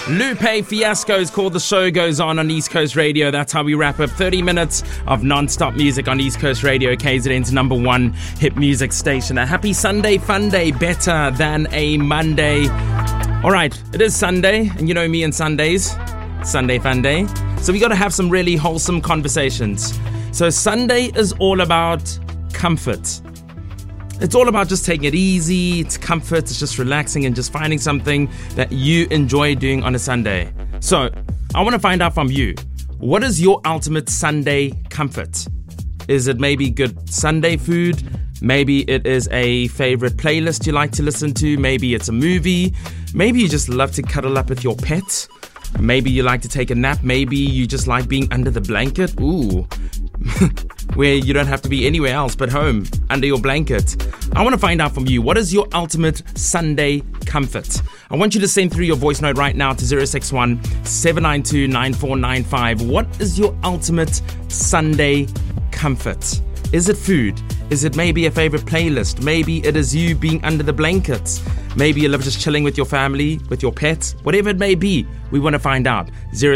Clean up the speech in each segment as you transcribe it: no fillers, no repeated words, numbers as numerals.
Lupe Fiasco is called The Show Goes On East Coast Radio. That's how we wrap up 30 minutes of non-stop music on East Coast Radio, KZN's number one hit music station. A happy Sunday fun day, better than a Monday. All right, it is Sunday, and you know me and Sundays, Sunday fun day. So we got to have some really wholesome conversations. So Sunday is all about comfort. It's all about just taking it easy. It's comfort. It's just relaxing and just finding something that you enjoy doing on a Sunday. So I want to find out from you. What is your ultimate Sunday comfort? Is it maybe good Sunday food? Maybe it is a favorite playlist you like to listen to. Maybe it's a movie. Maybe you just love to cuddle up with your pet. Maybe you like to take a nap. Maybe you just like being under the blanket. Ooh. Where you don't have to be anywhere else but home, under your blanket. I want to find out from you, what is your ultimate Sunday comfort? I want you to send through your voice note right now to 061-792-9495. What is your ultimate Sunday comfort? Is it food? Is it maybe a favorite playlist? Maybe it is you being under the blankets. Maybe you love just chilling with your family, with your pets. Whatever it may be, we want to find out.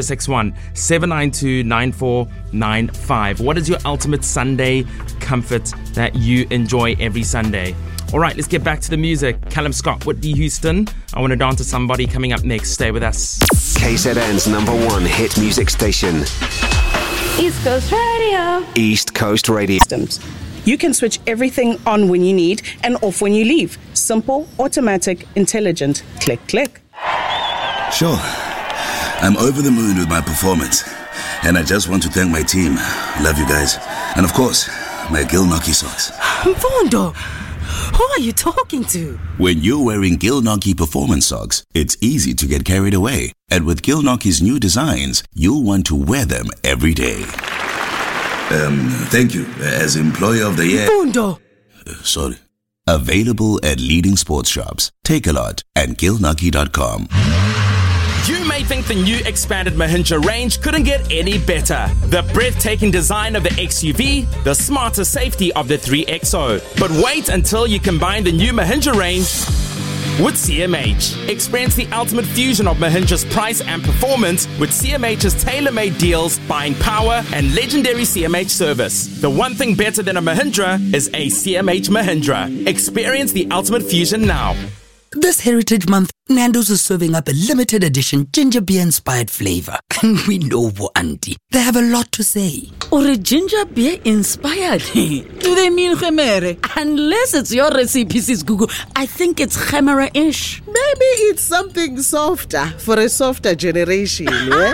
061-792-9495. What is your ultimate Sunday comfort that you enjoy every Sunday? All right, let's get back to the music. Callum Scott, Whitney Houston. I want to dance to somebody coming up next. Stay with us. KZN's number one hit music station. East Coast Radio. East Coast Radio. You can switch everything on when you need and off when you leave. Simple, automatic, intelligent. Click, click. Sure. I'm over the moon with my performance. And I just want to thank my team. Love you guys. And of course, my Gilnockie socks. Mfundo, who are you talking to? When you're wearing Gilnockie performance socks, it's easy to get carried away. And with Gilnockie's new designs, you'll want to wear them every day. Thank you. As Employer of the Year. Mfundo. Sorry. Available at leading sports shops. Take a lot and Gilnockie.com. You may think the new expanded Mahindra range couldn't get any better. The breathtaking design of the XUV, the smarter safety of the 3XO. But wait until you combine the new Mahindra range with CMH. Experience the ultimate fusion of Mahindra's price and performance with CMH's tailor-made deals, buying power, and legendary CMH service. The one thing better than a Mahindra is a CMH Mahindra. Experience the ultimate fusion now. This Heritage Month, Nando's is serving up a limited edition ginger beer inspired flavor. And we know for Auntie, they have a lot to say. Or a ginger beer inspired? Do they mean Khemere? Unless it's your recipe, sis Google, I think it's Khemera-ish. Maybe it's something softer for a softer generation, yeah?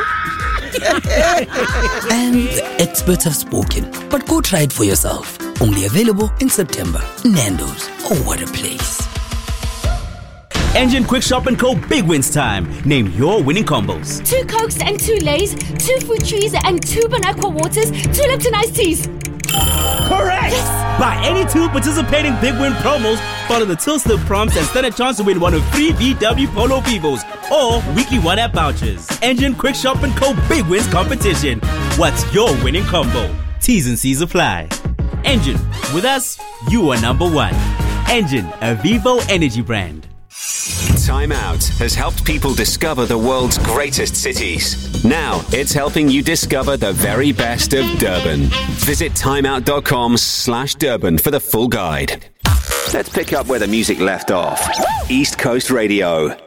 And the experts have spoken. But go try it for yourself. Only available in September. Nando's. Oh, what a place. Engine Quick Shop & Co. Big Wins time. Name your winning combos. 2 Cokes and 2 Lays, 2 fruit trees and 2 Bonaqua waters, 2 Lipton iced teas. Correct! Yes. Buy any 2 participating Big Win promos, follow the Till Slip prompts, and stand a chance to win one of 3 VW Polo Vivos or weekly 1-app vouchers. Engine Quick Shop & Co. Big Wins competition. What's your winning combo? T's and C's apply. Engine. With us, you are number one. Engine, a Vivo energy brand. Time Out has helped people discover the world's greatest cities. Now it's helping you discover the very best of Durban. Visit timeout.com/Durban for the full guide. Let's pick up where the music left off. East Coast Radio.